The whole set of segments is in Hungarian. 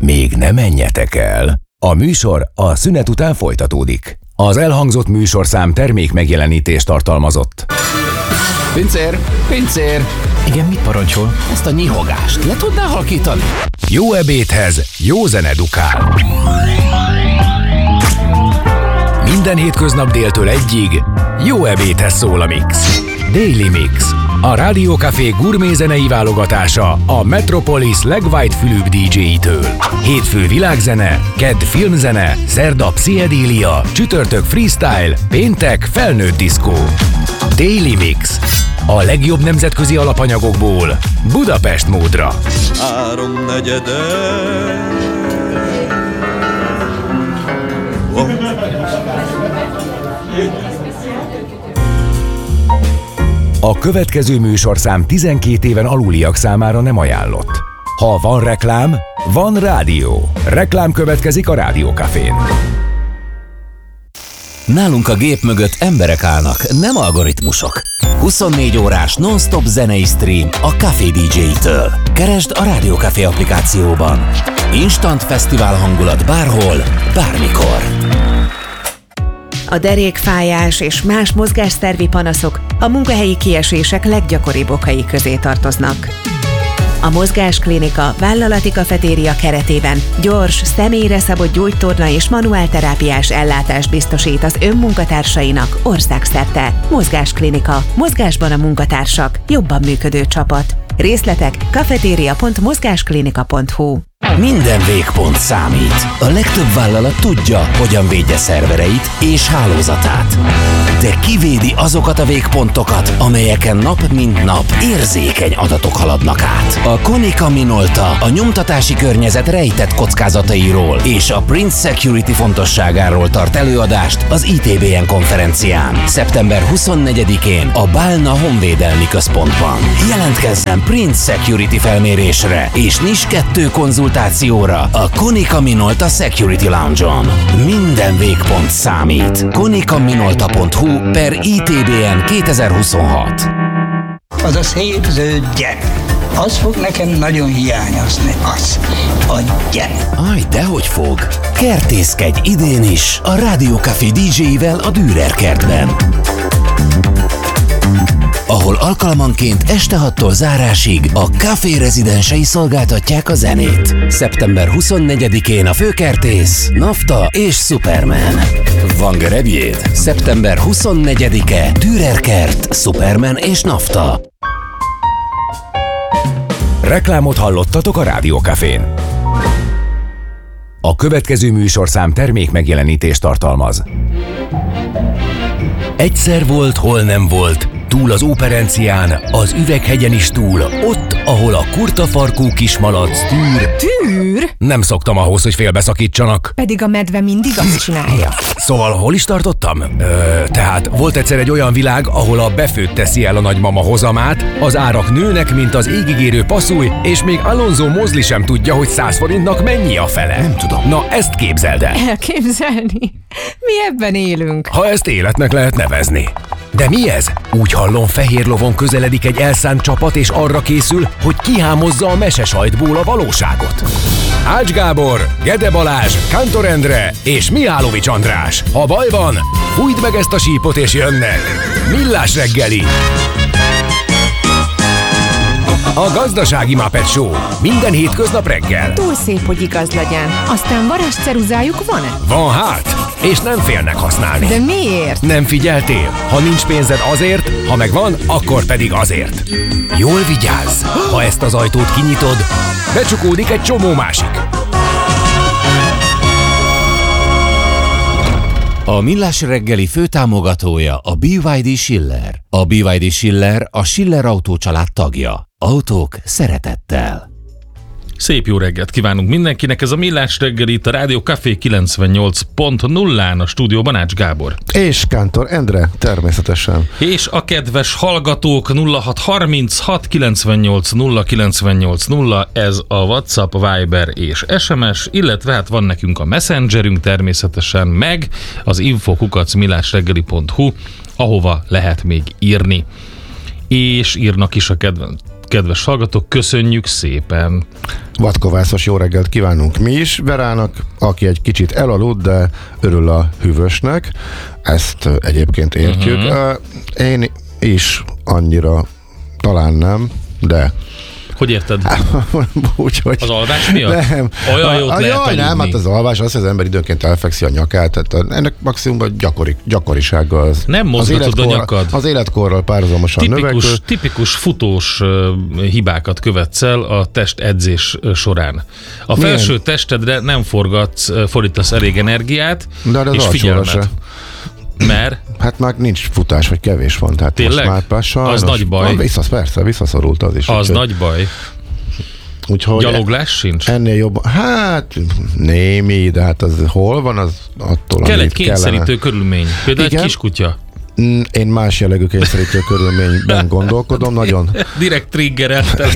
még ne menjetek el. A műsor a szünet után folytatódik. Az elhangzott műsorszám termék megjelenítést tartalmazott. Pincér! Pincér! Igen, mit parancsol? Ezt a nyihogást le tudnál halkítani? Jó ebédhez jó zene dukál. Minden hétköznap déltől egyig jó ebédhez szól a Mix. Daily Mix. A Rádió Café gurmé zenei válogatása a Metropolis legwhite-fülűbb DJ-től. Hétfő világzene, kedd filmzene, szerda pszichedélia, csütörtök freestyle, péntek felnőtt diszkó. Daily Mix. A legjobb nemzetközi alapanyagokból Budapest módra. 3/4. A következő műsorszám 12 éven aluliak számára nem ajánlott. Ha van reklám, van rádió. Reklám következik a Rádió Cafén. Nálunk a gép mögött emberek állnak, nem algoritmusok. 24 órás non-stop zenei stream a Café DJ-től. Keresd a Rádió Café applikációban. Instant fesztivál hangulat bárhol, bármikor. A derékfájás és más mozgásszervi panaszok a munkahelyi kiesések leggyakoribb okai közé tartoznak. A Mozgásklinika vállalati kafetéria keretében gyors, személyre szabott gyógytorna és manuálterápiás ellátást biztosít az önmunkatársainak országszerte. Mozgásklinika. Mozgásban a munkatársak. Jobban működő csapat. Részletek cafeteria.mozgásklinika.hu. Minden végpont számít. A legtöbb vállalat tudja, hogyan védje szervereit és hálózatát. De kivédi azokat a végpontokat, amelyeken nap mint nap érzékeny adatok haladnak át. A Konica Minolta a nyomtatási környezet rejtett kockázatairól és a Prince Security fontosságáról tart előadást az ITBN konferencián. Szeptember 24-én a Bálna Honvédelmi Központban. Jelentkezzen Prince Security felmérésre és NIS 2 konzultációra a Konica Minolta Security Lounge-on. Minden végpont számít. konicaminolta.hu/ITBN 2026. Az a szép zöld gyere. Az fog nekem nagyon hiányozni. Az. A gyere. Aj, dehogy fog. Kertészkedj idén is a Rádió Café DJ-vel a Dürer kertben, ahol alkalmanként este 6-tól zárásig a Café rezidensei szolgáltatják a zenét. Szeptember 24-én a főkertész, Nafta és Superman. Van gerebjéd? Szeptember 24-e, Dürer kert, Superman és Nafta. Reklámot hallottatok a Rádió Cafén. A következő műsorszám termék megjelenítést tartalmaz. Egyszer volt, hol nem volt, túl az Óperencián, az Üveghegyen is túl, ott, ahol a kurtafarkú kismalac tűr. Tűr? Nem szoktam ahhoz, hogy félbeszakítsanak. Pedig a medve mindig azt csinálja. Szóval hol is tartottam? Tehát volt egyszer egy olyan világ, ahol a befőtt teszi el a nagymama hozamát, az árak nőnek, mint az égigérő passzúj, és még Alonso Mosley sem tudja, hogy 100 forintnak mennyi a fele. Nem tudom. Na, ezt képzeld el. Elképzelni? Mi ebben élünk. Ha ezt életnek lehet nevezni. De mi ez? Úgy hallom, fehér lovon közeledik egy elszánt csapat, és arra készül, hogy kihámozza a mesesajtból a valóságot. Ács Gábor, Gede Balázs, Kántor Endre és Mihálovics András. Ha baj van, fújd meg ezt a sípot és jönnek. Millás reggeli. A Gazdasági Muppet Show. Minden hétköznap reggel. Túl szép, hogy igaz legyen. Aztán varázsceruzájuk van-e? Van hát, és nem félnek használni. De miért? Nem figyeltél? Ha nincs pénzed azért, ha megvan, akkor pedig azért. Jól vigyázz! Ha ezt az ajtót kinyitod, becsukódik egy csomó másik. A Millás reggeli főtámogatója a BYD Schiller. A BYD Schiller a Schiller Autó család tagja. Autók szeretettel. Szép jó reggelt kívánunk mindenkinek, ez a Millás reggeli itt a Rádió Café 98.0-án, a stúdióban Ács Gábor. És Kántor Endre, természetesen. És a kedves hallgatók 0636 98 098 0, ez a WhatsApp, Viber és SMS, illetve hát van nekünk a Messengerünk természetesen, meg az info@millásreggeli.hu, ahova lehet még írni. És írnak is a kedves hallgatók, köszönjük szépen. Vadkovászos jó reggelt kívánunk mi is Verának, aki egy kicsit elaludt, de örül a hűvösnek. Ezt egyébként értjük. Én is annyira talán nem, de... Hogy érted? Úgyhogy... Az alvás miatt? Nem. Olyan jót lehet aludni. Nem, hát az alvás az, hogy az ember időnként elfekszi a nyakát, tehát ennek maximum gyakorisága az. Nem mozgatod a nyakad. Az életkorral párhuzamosan növekvő. Tipikus futós hibákat követsz el a testedzés során. A felső testedre nem fordítasz elég energiát, és figyelmet. Mert? Hát már nincs futás, vagy kevés van. Tehát tényleg? Most már sajnos, az nagy baj. Persze, visszaszorult az is. Az nagy baj. Úgyhogy gyaloglás sincs? Ennél jobban. Hát némi, de hát az hol van, az attól, kell egy kényszerítő körülmény. Például egy kiskutya. Én más jellegű kényszerítő körülményben gondolkodom. Nagyon... Direkt triggereltel.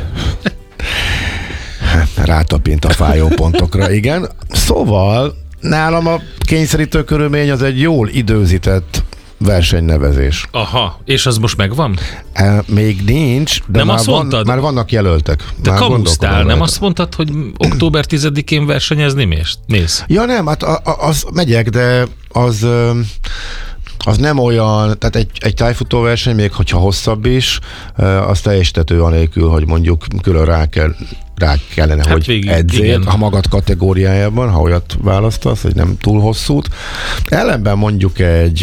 Rátapint a fájó pontokra, igen. Szóval nálam a kényszerítő körülmény az egy jól időzített versenynevezés. Aha, és az most megvan? Még nincs, de nem már vannak jelöltek. Te kamusztál, nem azt mondtad, hogy október 10-én versenyezni mész? Ja nem, hát az megyek, de az nem olyan, tehát egy tájfutóverseny, még hogyha hosszabb is, az teljesítető anélkül, hogy mondjuk külön rá kellene, hát hogy edzél a magad kategóriájában, ha olyat választasz, hogy nem túl hosszút. Ellenben mondjuk egy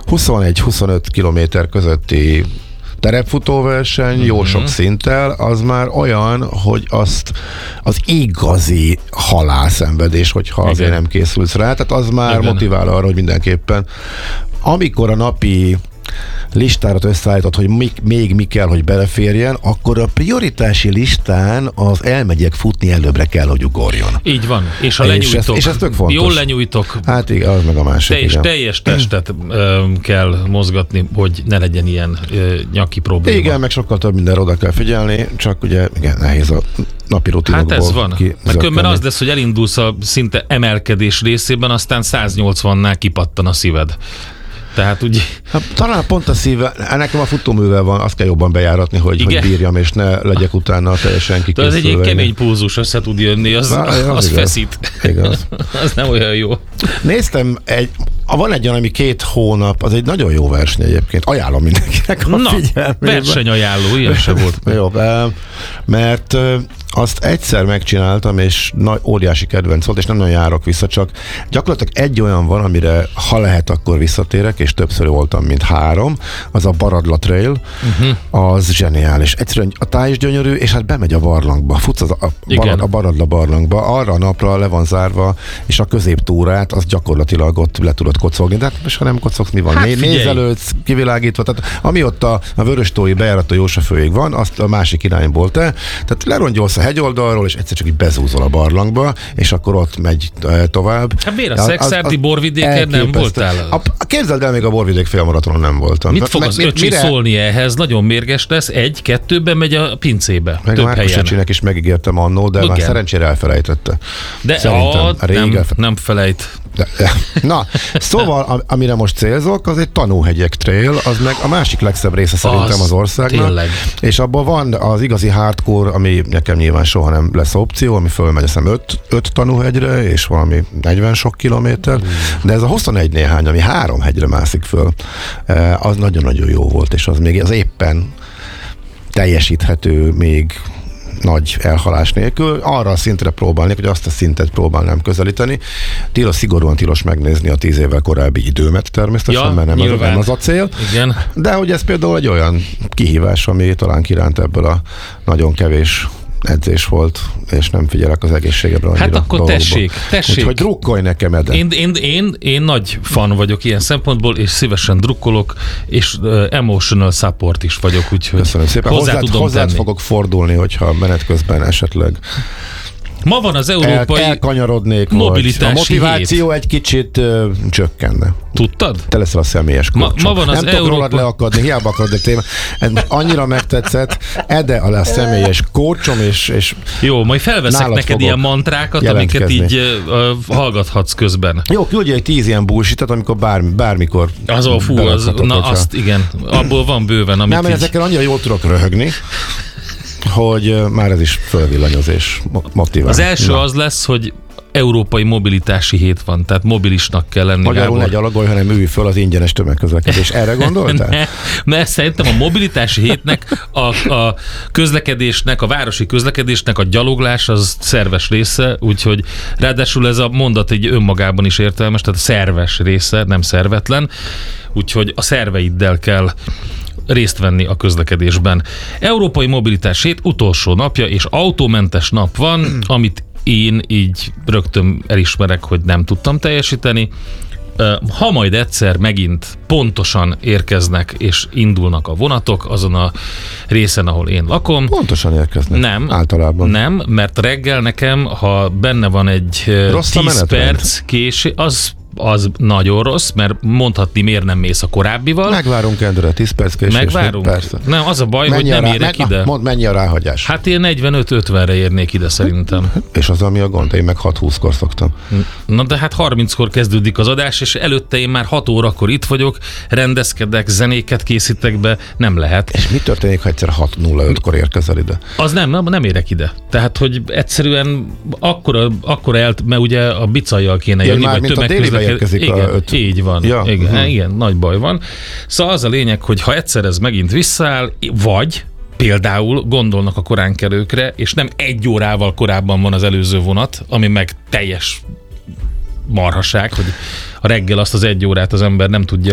21-25 kilométer közötti terepfutóverseny, jó sok szinttel, az már olyan, hogy azt az igazi halálszenvedés, hogyha azért nem készülsz rá, tehát az már motivál arra, hogy mindenképpen amikor a napi listárat összeállított, hogy még mi kell, hogy beleférjen, akkor a prioritási listán az elmegyek futni előbbre kell, hogy ugorjon. Így van. És a lenyújtok. És ez tök fontos. Jól lenyújtok. Hát igen, az meg a másik. Teljes testet kell mozgatni, hogy ne legyen ilyen nyaki probléma. Igen, meg sokkal több mindenre oda kell figyelni, csak ugye igen, nehéz a napi rutinokból. Hát ez van. Mert különben az lesz, hogy elindulsz a szinte emelkedés részében, aztán 180-nál kipattan a szíved. Tehát úgy... Hát, talán pont a szíve, nekem a futóművel van, azt kell jobban bejáratni, hogy bírjam, és ne legyek utána teljesen kikészülve. Ez egy ilyen kemény pulzus össze tud jönni, az feszít. Igaz. Az nem olyan jó. Néztem, van egy olyan, ami 2 hónap, az egy nagyon jó verseny egyébként. Ajánlom mindenkinek a figyelmébe. Versenyajánló, ilyen se volt. Jó, mert azt egyszer megcsináltam, és óriási kedvenc volt, és nem nagyon járok vissza, csak gyakorlatilag egy olyan van, amire ha lehet, akkor visszatérek, és többször voltam, mint 3, az a Baradla Trail, az zseniális. Egyszerűen a táj is gyönyörű, és hát bemegy a barlangba, futsz a Baradla barlangba, arra a napra le van zárva, és a középtúrát, az gyakorlatilag ott le tudod kocolni, de hát most ha nem kocogsz, mi van? Hát nézelődsz, kivilágítva, tehát ami ott a Vöröstói bejárató Jósafőig van, azt a másik irányból tehát lerongyolsz a hegyoldalról, és egyszer csak így bezúzol a barlangba, és akkor ott megy tovább. Hát miért a Szekszárdi borvidéken nem voltál? Képzeld el, még a borvidék félmaratonon nem voltam. Mit fog az öcsém szólni ehhez? Nagyon mérges lesz. 1-2-ben megy a pincébe. Meg több a Márkus-öcsinek is megígértem annó, de már szerencsére elfelejtette. De nem felejt. Na, szóval, amire most célzok, az egy Tanúhegyek Trail, az meg a másik legszebb része szerintem az országnak. Tényleg. És abban van az igazi hardcore, ami nekem nyilván soha nem lesz opció, ami fölmegy, azt hiszem 5 tanúhegyre, és valami 40 sok kilométer, de ez a 21 néhány, ami 3 hegyre mászik föl, az nagyon-nagyon jó volt, és az még az éppen teljesíthető még nagy elhalás nélkül. Arra a szintre próbálnék, hogy azt a szintet próbálnám közelíteni. Szigorúan tilos megnézni a 10 évvel korábbi időmet természetesen, mert nem az a cél. Igen. De hogy ez például egy olyan kihívás, ami talán kiránt ebből a nagyon kevés edzés volt, és nem figyelek az egészségemre annyira. Hát akkor tessék. Úgyhogy drukkolj nekem, Ede. Én nagy fan vagyok ilyen szempontból, és szívesen drukkolok, és emotional support is vagyok, úgyhogy köszönöm szépen. Hozzád fogok fordulni, hogyha menet közben esetleg ma van az európai elkanyarodnék, mobilitási a motiváció egy kicsit csökkenne. Tudtad? Te leszel a személyes coach. Ma van az nem tudok rólad leakadni, hiába akarod egy téma. Annyira megtetszett, Ede a személyes coachom, és jó, majd felveszek neked ilyen mantrákat, amiket így hallgathatsz közben. Jó, küldj egy 10 ilyen bullshit-et, amikor bármikor azt igen, abból van bőven. Nem, ezekkel annyira jól tudok röhögni. hogy már ez is fölvillanyoz és motivál. Az első az lesz, hogy európai mobilitási hét van, tehát mobilisnak kell lenni. Magyarul ne gyalogolj, hanem ülj föl az ingyenes tömegközlekedés. Erre gondoltál? Mert szerintem a mobilitási hétnek, a közlekedésnek, a városi közlekedésnek a gyaloglás az szerves része, úgyhogy ráadásul ez a mondat egy önmagában is értelmes, tehát szerves része, nem szervetlen, úgyhogy a szerveiddel kell részt venni a közlekedésben. Európai mobilitás hét utolsó napja, és autómentes nap van, amit én így rögtön elismerek, hogy nem tudtam teljesíteni. Ha majd egyszer megint pontosan érkeznek és indulnak a vonatok azon a részen, ahol én lakom. Pontosan érkeznek? Nem. Általában? Nem, mert reggel nekem, ha benne van egy 10 perc késés, az nagyon rossz, mert mondhatni, miért nem mész a korábbival. Megvárunk, Endre, 10 perc késés. Megvárunk? Persze. Nem, az a baj, hogy nem érek ide. Mondd, mennyi a ráhagyás? Hát én 45-50-re érnék ide szerintem. És az, ami a gond? Én meg 6-20-kor szoktam. Na de hát 30-kor kezdődik az adás, és előtte én már 6 órakor itt vagyok, rendezkedek, zenéket készítek be, nem lehet. És mi történik, ha egyszer 6:05-kor érkezel ide? Az nem érek ide. Tehát, hogy egyszerűen akkora mert ugye a bicajjal kéne jönni, vagy tömegközlekedés. Igen, így van. Ja. Igen, nagy baj van. Szóval az a lényeg, hogy ha egyszer ez megint visszaáll, vagy például gondolnak a koránkelőkre, és nem 1 órával korábban van az előző vonat, ami meg teljes marhaság, hogy a reggel azt az 1 órát az ember nem tudja.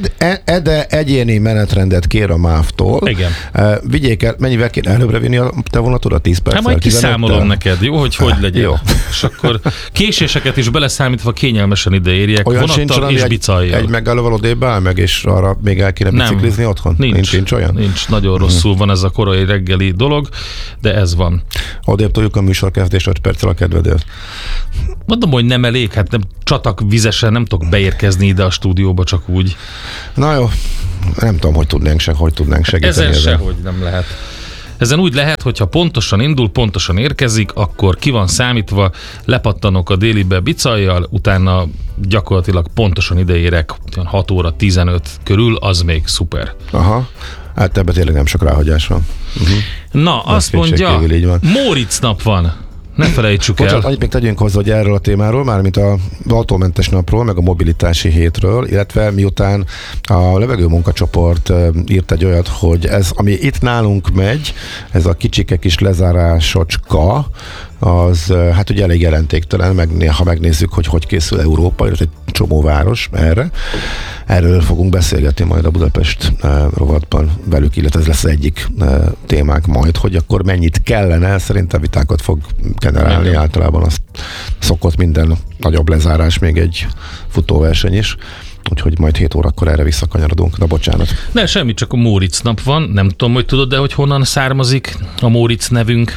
Egyéni menetrendet kér a MÁV-tól. Igen. Vigyék el, mennyivel kéne előbbre vinni a te vonatodat? 10 perccel? Hát majd kiszámolom neked, jó, hogy legyen. Jó. És akkor késéseket is beleszámítva kényelmesen ideérjek, vonattal és bicajjal. Egy megállóval odébb áll meg, és arra még el kéne biciklizni otthon? Nincs olyan? Nincs, nagyon rosszul van ez a korai reggeli dolog, de ez van. Odébb toljuk a műsorkezdést 5 perccel a kedvedért. Mondom, hogy nem elég, hát nem csatak vizesen, nem tudok beérkezni ide a stúdióba csak úgy. Na jó, nem tudom, hogy tudnánk segíteni. Ezen sehogy nem lehet. Ezen úgy lehet, hogyha pontosan indul, pontosan érkezik, akkor ki van számítva, lepattanok a délibe bicajjal, utána gyakorlatilag pontosan ideérek 6 óra 15 körül, az még szuper. Aha, hát ebben tényleg nem sok ráhagyás van. Na, azt mondja, Móricz nap van. Ne felejtsük el. Annyit még tegyünk hozzá, hogy erről a témáról, mármint az autómentes napról, meg a mobilitási hétről, illetve miután a levegő munkacsoport írt egy olyat, hogy ez, ami itt nálunk megy, ez a kicsike kis lezárásocska, az hát ugye elég jelentéktelen, ha megnézzük, hogy készül Európa, illetve egy csomó város erre. Erről fogunk beszélgetni majd a Budapest rovatban velük, illetve ez lesz egyik témánk majd, hogy akkor mennyit kellene, szerintem vitákat fog generálni, általában azt szokott minden nagyobb lezárás, még egy futóverseny is. Úgyhogy majd 7 órakor erre visszakanyarodunk, de bocsánat. Ne, semmi, csak a Móricz nap van. Nem tudom, hogy tudod, de hogy honnan származik a Móricz nevünk?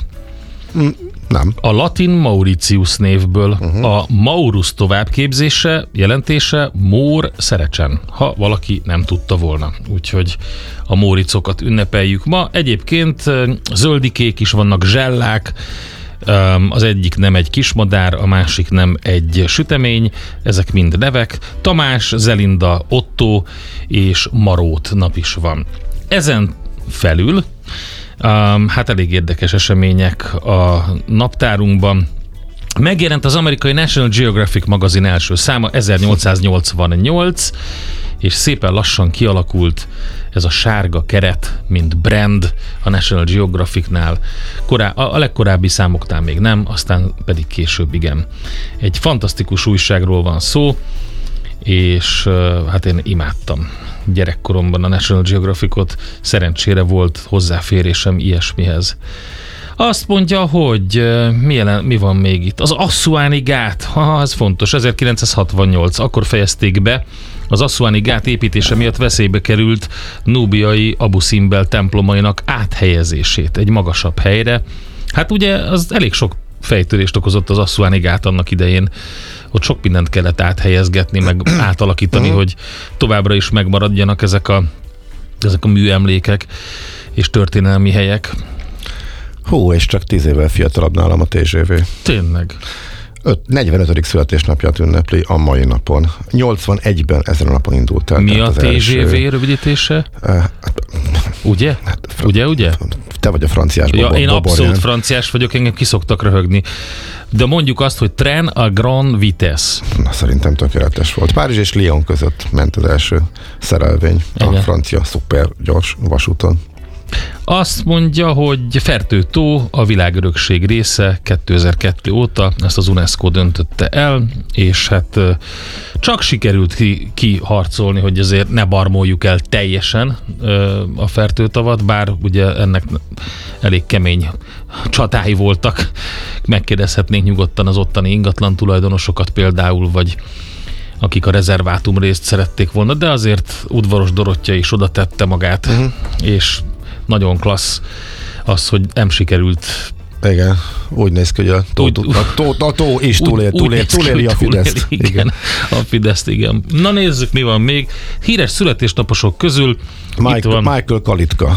Nem. A latin Mauritius névből. A Maurus továbbképzése, jelentése Mór Szerecsen, ha valaki nem tudta volna. Úgyhogy a Móricokat ünnepeljük ma. Egyébként zöldikék is vannak, zsellák, az egyik nem egy kismadár, a másik nem egy sütemény, ezek mind nevek. Tamás, Zelinda, Otto és Marót nap is van. Ezen felül hát elég érdekes események a naptárunkban. Megjelent az amerikai National Geographic magazin első száma 1888, és szépen lassan kialakult ez a sárga keret, mint brand a National Geographicnál. A legkorábbi számoknál még nem, aztán pedig később igen. Egy fantasztikus újságról van szó, és hát én imádtam gyerekkoromban a National Geographicot, szerencsére volt hozzáférésem ilyesmihez. Azt mondja, hogy mi van még itt? Az Assuáni gát, ez fontos, 1968, akkor fejezték be, az Assuáni gát építése miatt veszélybe került núbiai Abu Simbel templomainak áthelyezését egy magasabb helyre. Hát ugye az elég sok fejtörést okozott az Assuáni gát annak idején. Ott sok mindent kellett áthelyezgetni, meg átalakítani, hogy továbbra is megmaradjanak ezek a műemlékek és történelmi helyek. Hú, és csak 10 évvel fiatalabb nálam a TGV. Tényleg. 45. születésnapját ünnepli a mai napon. 81-ben ezen a napon indult el. Mi a TGV rövidítése? Ugye? Ugye? Te vagy a franciás. Én abszolút franciás vagyok, engem kiszoktak röhögni. De mondjuk azt, hogy Train à grande vitesse. Na, szerintem tökéletes volt. Párizs és Lyon között ment az első szerelvény a francia szuper gyors vasúton. Azt mondja, hogy Fertő-tó a világörökség része 2002 óta, ezt az UNESCO döntötte el, és hát csak sikerült kiharcolni, hogy azért ne barmoljuk el teljesen a Fertő-tavat, bár ugye ennek elég kemény csatái voltak. Megkérdezhetnénk nyugodtan az ottani ingatlan tulajdonosokat például, vagy akik a rezervátum részt szerették volna, de azért Udvaros Dorottya is oda tette magát, és nagyon klassz az, hogy nem sikerült. Igen, úgy néz ki, hogy a tó is túléli a Fideszt. Igen, a Fideszt, igen. Na nézzük, mi van még. Híres születésnaposok közül Michael Kalitka.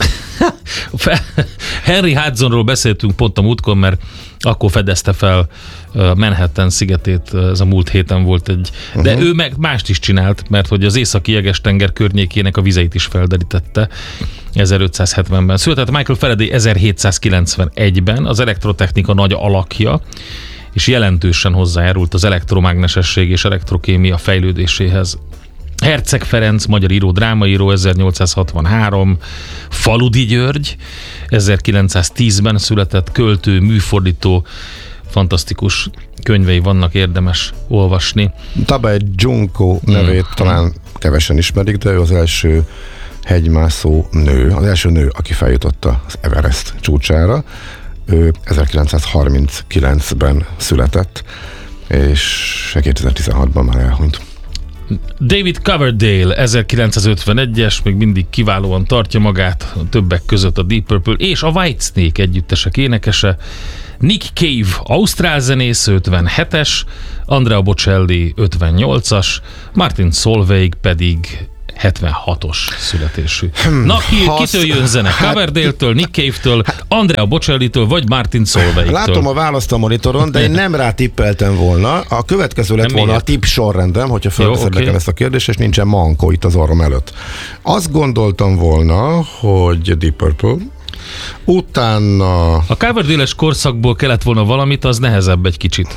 Henry Hudsonról beszéltünk pont a múltkor, mert akkor fedezte fel Manhattan szigetét, ez a múlt héten volt egy... De ő meg mást is csinált, mert hogy az északi Jeges-tenger környékének a vizeit is felderítette 1570-ben. Született Michael Faraday 1791-ben, az elektrotechnika nagy alakja, és jelentősen hozzájárult az elektromágnesesség és elektrokémia fejlődéséhez. Herceg Ferenc, magyar író, drámaíró, 1863, Faludi György, 1910-ben született, költő, műfordító, fantasztikus könyvei vannak, érdemes olvasni. Tabaj Junko nevét talán kevesen ismerik, de ő az első hegymászó nő, az első nő, aki feljutott az Everest csúcsára. Ő 1939-ben született, és 2016-ban már elhunyt. David Coverdale, 1951-es, még mindig kiválóan tartja magát, többek között a Deep Purple és a Whitesnake együttesek énekese. Nick Cave, ausztrál zenész, 57-es, Andrea Bocelli 58-as, Martin Solveig pedig 76-os születésű. Na, kitől jön zene? Coverdale-től, Nick Cave-től, Andrea Bocelli-től, vagy Martin Solveig-től? Látom a választ a monitoron, de én nem rá tippeltem volna. A következő lett volna a tipp sorrendem, hogyha felveszed nekem ezt a kérdést, és nincsen mankó itt az orrom előtt. Azt gondoltam volna, hogy Deep Purple, utána... A Coverdale-es korszakból kellett volna valamit, az nehezebb egy kicsit.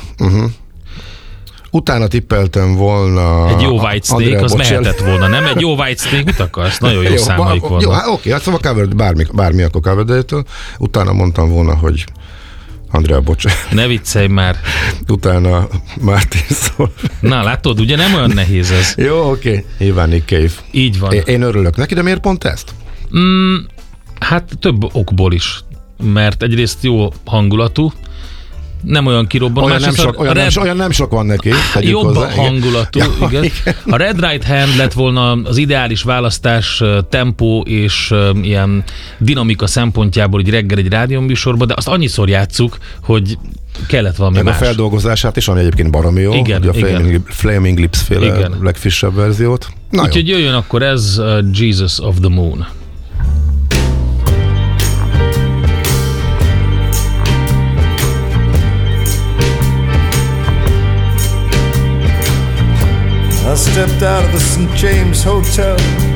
Utána tippeltem volna... Egy jó Whitesnake, az mehetett volna, nem? Egy jó Whitesnake, mit akarsz? Nagyon jó számaik vannak. Jó, oké, hát szóval bármi akkor Coverdale-től. Utána mondtam volna, hogy Andrea Bocelli. Ne viccelj már. Utána Martin Solveig. Na, látod, ugye nem olyan nehéz ez. Jó, oké. Nyilván Nick Cave. Így van. Én örülök neki, de miért pont ezt? Hát több okból is. Mert egyrészt jó hangulatú, nem olyan kirobban. Olyan nem sok van neki. Jobb hangulatú, igen. A Red Right Hand lett volna az ideális választás tempó és ilyen dinamika szempontjából egy reggel egy rádióműsorban, de azt annyiszor játsszuk, hogy kellett valami más. A feldolgozását is, ami egyébként baromi jó. Igen, a Flaming Lips féle legfrissebb verziót. Úgyhogy jöjjön akkor ez Jesus of the Moon. I stepped out of the St. James Hotel